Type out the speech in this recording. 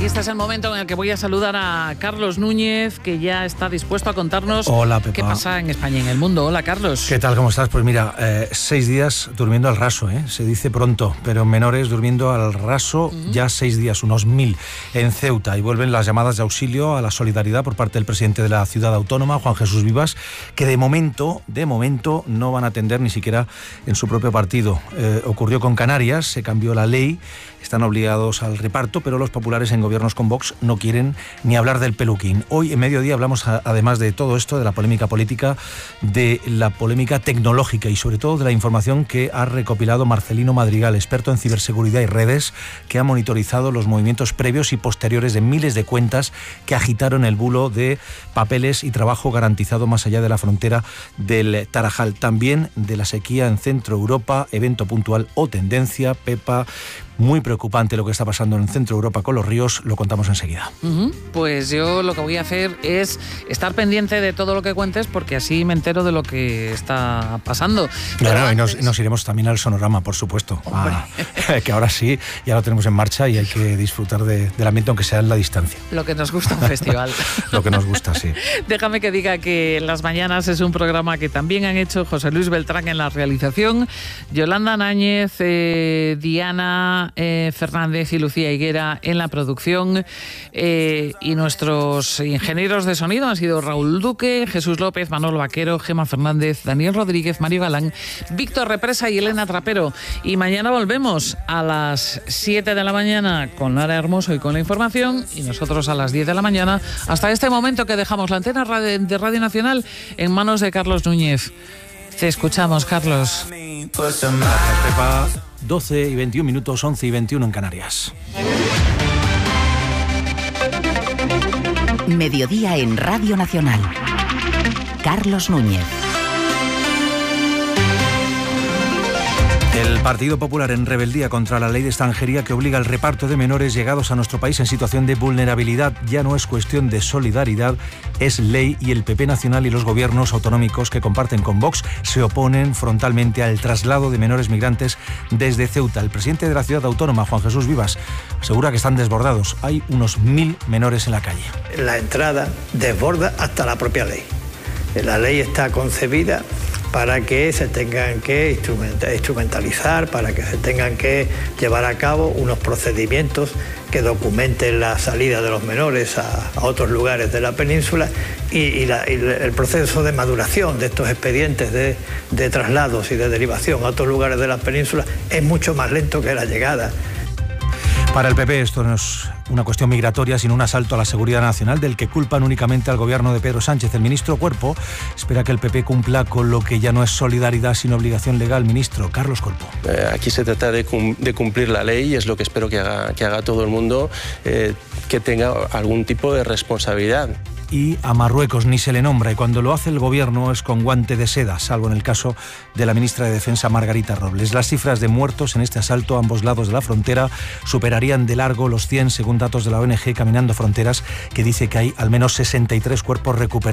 Y este es el momento en el que voy a saludar a Carlos Núñez, que ya está dispuesto a contarnos qué pasa en España y en el mundo. Hola, Carlos. ¿Qué tal? ¿Cómo estás? Pues mira, 6 días durmiendo al raso, se dice pronto, pero menores durmiendo al raso ya 6 días, unos 1000 en Ceuta. Y vuelven las llamadas de auxilio a la solidaridad por parte del presidente de la ciudad autónoma, Juan Jesús Vivas, que de momento no van a atender ni siquiera en su propio partido. Ocurrió con Canarias, se cambió la ley, están obligados al reparto, pero los populares en gobiernos con Vox no quieren ni hablar del peluquín. Hoy en Mediodía hablamos, además de todo esto, de la polémica política, de la polémica tecnológica y sobre todo de la información que ha recopilado Marcelino Madrigal, experto en ciberseguridad y redes, que ha monitorizado los movimientos previos y posteriores de miles de cuentas que agitaron el bulo de papeles y trabajo garantizado más allá de la frontera del Tarajal. También de la sequía en Centro Europa, evento puntual o tendencia. Pepa, muy preocupante lo que está pasando en Centro Europa con los ríos, lo contamos enseguida. Pues yo lo que voy a hacer es estar pendiente de todo lo que cuentes, porque así me entero de lo que está pasando. Claro, antes... y nos iremos también al Sonorama, por supuesto, que ahora sí, ya lo tenemos en marcha y hay que disfrutar del ambiente, aunque sea en la distancia. Lo que nos gusta un festival. Lo que nos gusta, sí. Déjame que diga que Las Mañanas es un programa que también han hecho José Luis Beltrán en la realización, Yolanda Náñez, Diana Fernández y Lucía Higuera en la producción, y nuestros ingenieros de sonido han sido Raúl Duque, Jesús López, Manolo Vaquero, Gemma Fernández, Daniel Rodríguez, Mario Galán, Víctor Represa y Elena Trapero. Y mañana volvemos a las 7 de la mañana con Lara Hermoso y con la información, y nosotros a las 10 de la mañana, hasta este momento que dejamos la antena de Radio Nacional en manos de Carlos Núñez. Te escuchamos, Carlos. Gracias, Pepa. 12 y 21 minutos, 11 y 21 en Canarias. Mediodía en Radio Nacional. Carlos Núñez. El Partido Popular en rebeldía contra la ley de extranjería que obliga al reparto de menores llegados a nuestro país en situación de vulnerabilidad. Ya no es cuestión de solidaridad, es ley, y el PP nacional y los gobiernos autonómicos que comparten con Vox se oponen frontalmente al traslado de menores migrantes desde Ceuta. El presidente de la ciudad autónoma, Juan Jesús Vivas, asegura que están desbordados. Hay unos 1000 menores en la calle. La entrada desborda hasta la propia ley. La ley está concebida para que se tengan que instrumentalizar, para que se tengan que llevar a cabo unos procedimientos que documenten la salida de los menores a otros lugares de la península, y el proceso de maduración de estos expedientes de traslados y de derivación a otros lugares de la península es mucho más lento que la llegada. Para el PP esto no es una cuestión migratoria, sino un asalto a la seguridad nacional del que culpan únicamente al gobierno de Pedro Sánchez. El ministro Cuerpo espera que el PP cumpla con lo que ya no es solidaridad sino obligación legal. Ministro Carlos Cuerpo. Aquí se trata de cumplir la ley, y es lo que espero que haga todo el mundo, que tenga algún tipo de responsabilidad. Y a Marruecos ni se le nombra, y cuando lo hace el gobierno es con guante de seda, salvo en el caso de la ministra de Defensa Margarita Robles. Las cifras de muertos en este asalto a ambos lados de la frontera superarían de largo los 100, según datos de la ONG Caminando Fronteras, que dice que hay al menos 63 cuerpos recuperados.